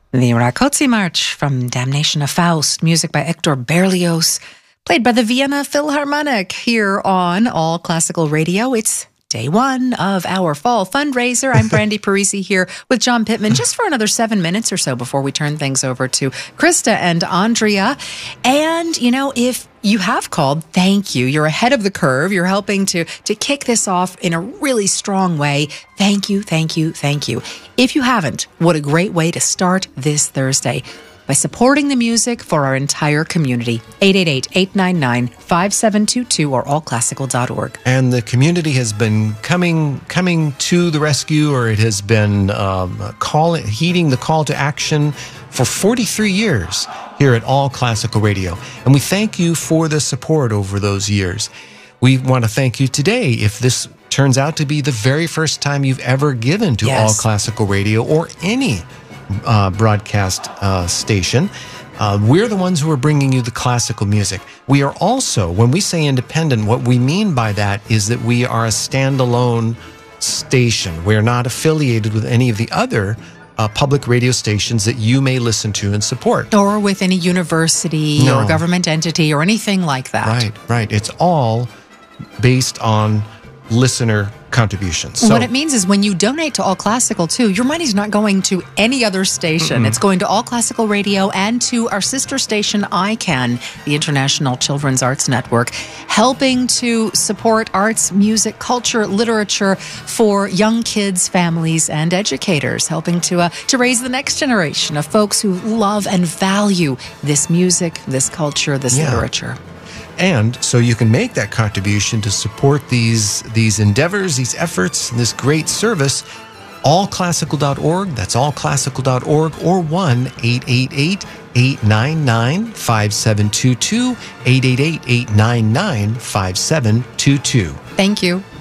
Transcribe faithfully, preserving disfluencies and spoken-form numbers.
The Rákóczi March from Damnation of Faust, music by Hector Berlioz, played by the Vienna Philharmonic here on All Classical Radio. It's day one of our fall fundraiser. I'm Brandy Parisi here with John Pittman just for another seven minutes or so before we turn things over to Krista and Andrea. And, you know, if you have called, thank you. You're ahead of the curve. You're helping to, to kick this off in a really strong way. Thank you, thank you, thank you. If you haven't, what a great way to start this Thursday by supporting the music for our entire community. eight eight eight, eight nine nine, five seven two two or all classical dot org. And the community has been coming coming to the rescue, or it has been um, calling, heeding the call to action for forty-three years here at All Classical Radio. And we thank you for the support over those years. We want to thank you today if this turns out to be the very first time you've ever given to yes. All Classical Radio or any Uh, broadcast uh, station. Uh, we're the ones who are bringing you the classical music. We are also, when we say independent, what we mean by that is that we are a standalone station. We're not affiliated with any of the other uh, public radio stations that you may listen to and support. Or with any university no. or government entity or anything like that. Right, right. It's all based on listener contributions. So, what it means is when you donate to All Classical too, your money's not going to any other station. Mm-mm. It's going to All Classical Radio and to our sister station I CAN, the International Children's Arts Network, helping to support arts, music, culture, literature for young kids, families, and educators, helping to uh, to raise the next generation of folks who love and value this music, this culture, this yeah. literature. And so you can make that contribution to support these these endeavors, these efforts, this great service. all classical dot org, that's all classical dot org, or one eight eight eight, eight nine nine, five seven two two, eight eight eight, eight nine nine, five seven two two. Thank you.